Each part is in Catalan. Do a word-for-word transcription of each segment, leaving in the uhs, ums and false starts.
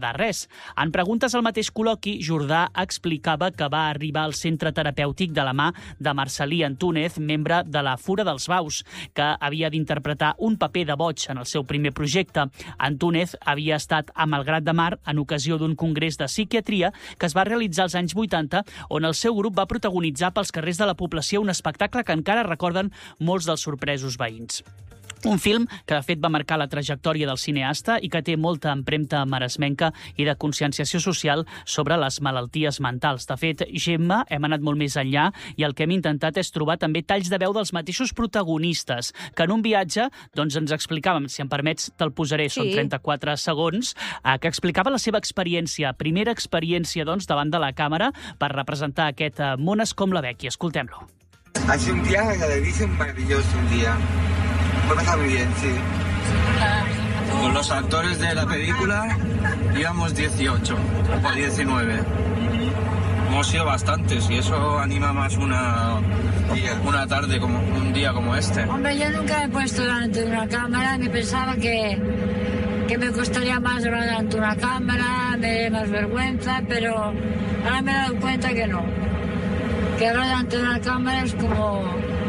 de res. En preguntes al mateix col·loqui, Jordà explicava que va arribar al centre terapèutic de la mà de Marcel·lí Antúnez, membre de la Fura dels Baus, que havia d'interpretar un paper de boig en el seu primer projecte. Antúnez havia estat a Malgrat de Mar en ocasió d'un congrés de psiquiatria que es va realitzar als anys vuitanta, on el seu grup va protagonitzar pels carrers de la població un espectacle que encara recorden molts dels sorpresos veïns. Un film que, de fet, va marcar la trajectòria del cineasta i que té molta empremta maresmenca i de conscienciació social sobre les malalties mentals. De fet, Gemma, hem anat molt més enllà i el que hem intentat és trobar també talls de veu dels mateixos protagonistes, que en un viatge doncs, ens explicaven, si em permets, te'l posaré, sí. Són trenta-quatre segons, eh, que explicava la seva experiència, primera experiència doncs, davant de la càmera per representar aquest eh, Mones com la Becky. Escoltem-lo. Hace un viaje a Galicia maravilloso un día. Fue muy bien, sí. Con los actores de la película íbamos dieciocho o diecinueve. Hemos sido bastantes y eso anima más una, una tarde, como un día como este. Hombre, yo nunca me he puesto delante de una cámara, me pensaba que, que me costaría más hablar delante de una cámara, me daría más vergüenza, pero ahora me he dado cuenta que no. Que hablar delante de una cámara es como...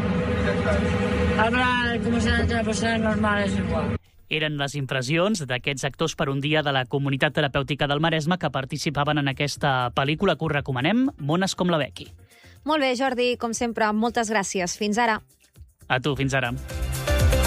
hablar com si delante de una persona normal és igual. Eren les impressions d'aquests actors per un dia de la Comunitat Terapèutica del Maresme que participaven en aquesta pel·lícula que us recomanem, Mones com la Becky. Molt bé, Jordi, com sempre, moltes gràcies. Fins ara. A tu, fins ara.